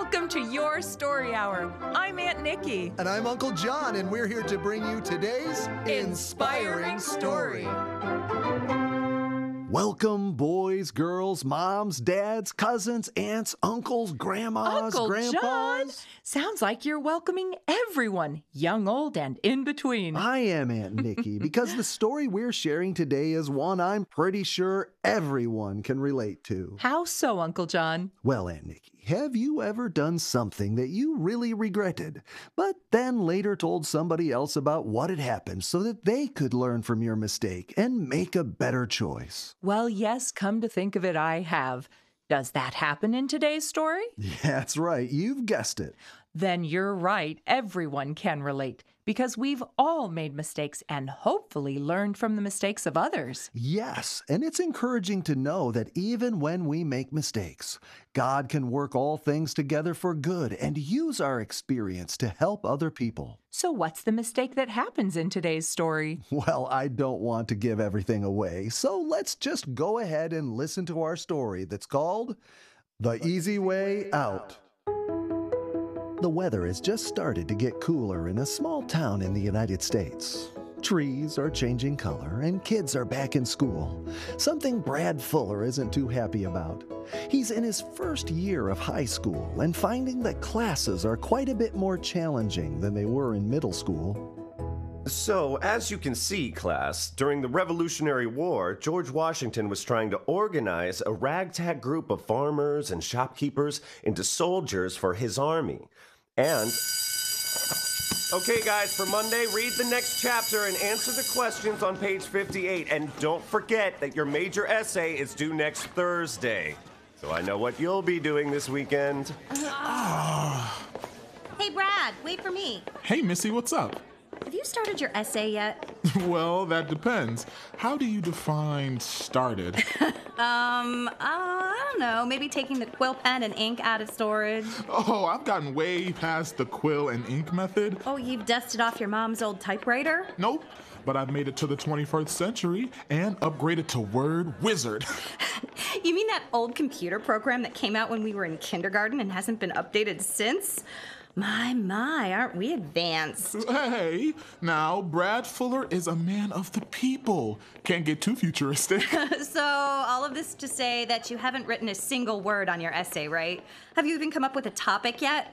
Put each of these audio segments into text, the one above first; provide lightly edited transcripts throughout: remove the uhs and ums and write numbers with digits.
Welcome to Your Story Hour. I'm Aunt Nikki. And I'm Uncle John, and we're here to bring you today's Inspiring Story. Welcome, boys, girls, moms, dads, cousins, aunts, uncles, grandmas, Uncle grandpas. John, sounds like you're welcoming everyone, young, old, and in between. I am Aunt Nikki, because the story we're sharing today is one I'm pretty sure everyone can relate to. How so, Uncle John? Well, Aunt Nikki, have you ever done something that you really regretted, but then later told somebody else about what had happened so that they could learn from your mistake and make a better choice? Well, yes, come to think of it, I have. Does that happen in today's story? That's right, you've guessed it. Then you're right, everyone can relate, because we've all made mistakes and hopefully learned from the mistakes of others. Yes, and it's encouraging to know that even when we make mistakes, God can work all things together for good and use our experience to help other people. So what's the mistake that happens in today's story? Well, I don't want to give everything away, so let's just go ahead and listen to our story that's called The Easy Way Out. The weather has just started to get cooler in a small town in the United States. Trees are changing color and kids are back in school, something Brad Fuller isn't too happy about. He's in his first year of high school and finding that classes are quite a bit more challenging than they were in middle school. So, as you can see, class, during the Revolutionary War, George Washington was trying to organize a ragtag group of farmers and shopkeepers into soldiers for his army. And... Okay, guys, for Monday, read the next chapter and answer the questions on page 58. And don't forget that your major essay is due next Thursday. So I know what you'll be doing this weekend. Hey, Brad, wait for me. Hey, Missy, what's up? Have you started your essay yet? Well, that depends. How do you define started? I don't know. Maybe taking the quill pen and ink out of storage. Oh, I've gotten way past the quill and ink method. Oh, you've dusted off your mom's old typewriter? Nope, but I've made it to the 21st century and upgraded to Word Wizard. You mean that old computer program that came out when we were in kindergarten and hasn't been updated since? My, aren't we advanced? Hey, now, Brad Fuller is a man of the people. Can't get too futuristic. So, all of this to say that you haven't written a single word on your essay, right? Have you even come up with a topic yet?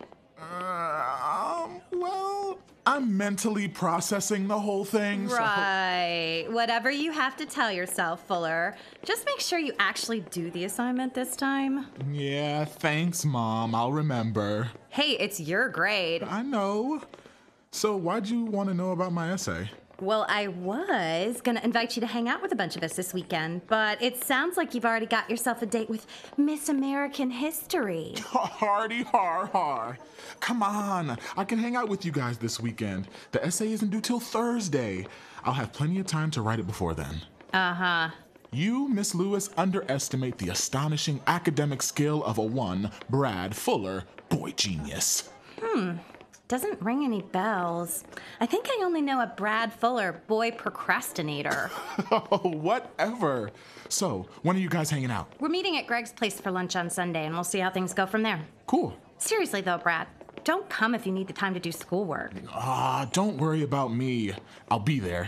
Well, I'm mentally processing the whole thing. Right. Whatever you have to tell yourself, Fuller. Just make sure you actually do the assignment this time. Yeah, thanks, Mom. I'll remember. Hey, it's your grade. I know. So why'd you want to know about my essay? Well, I was gonna invite you to hang out with a bunch of us this weekend, but it sounds like you've already got yourself a date with Miss American History. Hardy har har. Come on, I can hang out with you guys this weekend. The essay isn't due till Thursday. I'll have plenty of time to write it before then. Uh-huh. You, Miss Lewis, underestimate the astonishing academic skill of a one, Brad Fuller, boy genius. Doesn't ring any bells. I think I only know a Brad Fuller, boy procrastinator. Oh, whatever. So, when are you guys hanging out? We're meeting at Greg's place for lunch on Sunday, and we'll see how things go from there. Cool. Seriously, though, Brad, don't come if you need the time to do schoolwork. Don't worry about me. I'll be there.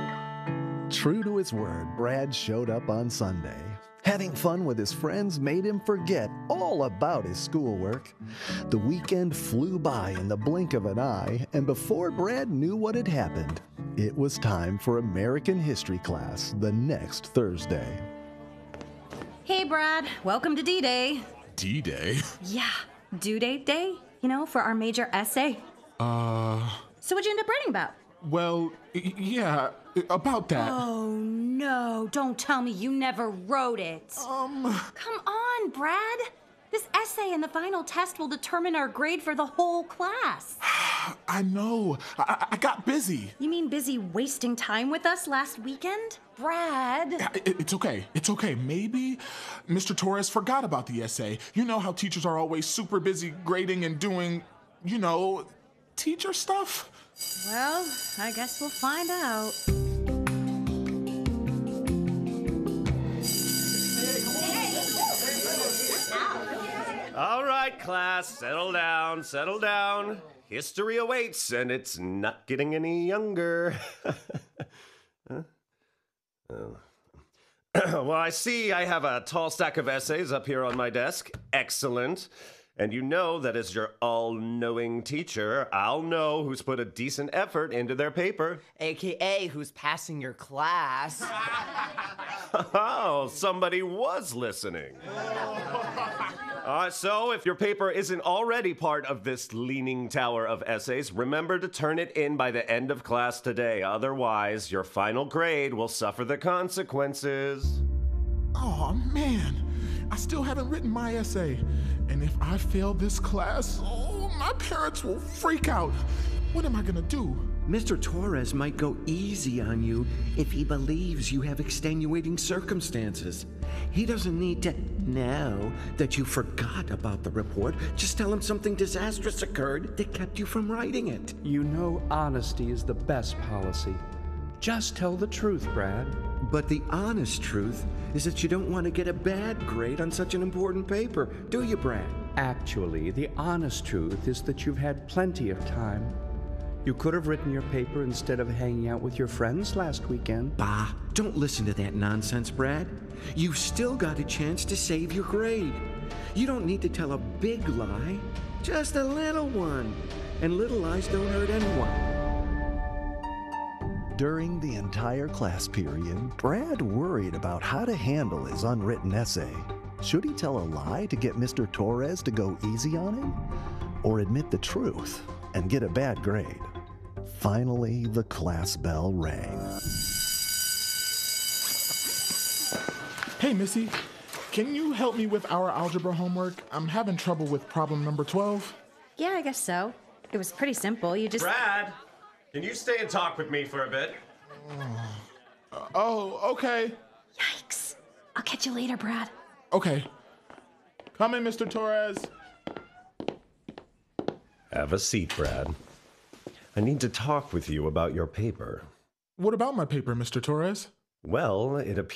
True to his word, Brad showed up on Sunday. Having fun with his friends made him forget all about his schoolwork. The weekend flew by in the blink of an eye, and before Brad knew what had happened, it was time for American History class the next Thursday. Hey, Brad, welcome to D-Day. D-Day? Yeah, due date day, for our major essay. So what'd you end up writing about? Well, yeah, about that. Oh, no, don't tell me you never wrote it. Come on, Brad. This essay and the final test will determine our grade for the whole class. I know. I got busy. You mean busy wasting time with us last weekend? Brad. It's okay. It's okay. Maybe Mr. Torres forgot about the essay. You know how teachers are always super busy grading and doing, teacher stuff? Well, I guess we'll find out. All right, class, settle down, settle down. History awaits, and it's not getting any younger. Well, I see I have a tall stack of essays up here on my desk. Excellent. And you know that as your all-knowing teacher, I'll know who's put a decent effort into their paper. AKA who's passing your class. Oh, somebody was listening. So if your paper isn't already part of this leaning tower of essays, remember to turn it in by the end of class today. Otherwise, your final grade will suffer the consequences. Oh, man. I still haven't written my essay. And if I fail this class, my parents will freak out. What am I gonna do? Mr. Torres might go easy on you if he believes you have extenuating circumstances. He doesn't need to know that you forgot about the report. Just tell him something disastrous occurred that kept you from writing it. You know honesty is the best policy. Just tell the truth, Brad. But the honest truth is that you don't want to get a bad grade on such an important paper, do you, Brad? Actually, the honest truth is that you've had plenty of time. You could have written your paper instead of hanging out with your friends last weekend. Bah, don't listen to that nonsense, Brad. You've still got a chance to save your grade. You don't need to tell a big lie, just a little one. And little lies don't hurt anyone. During the entire class period, Brad worried about how to handle his unwritten essay. Should he tell a lie to get Mr. Torres to go easy on him? Or admit the truth and get a bad grade? Finally, the class bell rang. Hey, Missy, can you help me with our algebra homework? I'm having trouble with problem number 12. Yeah, I guess so. It was pretty simple. You just... Brad, can you stay and talk with me for a bit? Oh, okay. Yikes. I'll catch you later, Brad. Okay. Come in, Mr. Torres. Have a seat, Brad. I need to talk with you about your paper. What about my paper, Mr. Torres? Well, it appears